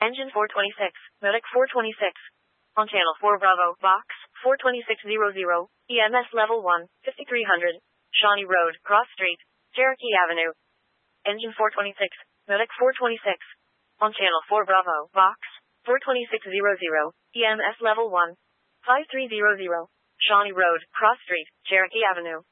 Engine 426, Medic 426. On channel 4 Bravo, Box 42600, EMS level 1, 5300, Shawnee Road, Cross Street, Cherokee Avenue. Engine 426, Medic 426. On channel 4 Bravo, Box 42600, EMS level 1, 5300, Shawnee Road, Cross Street, Cherokee Avenue.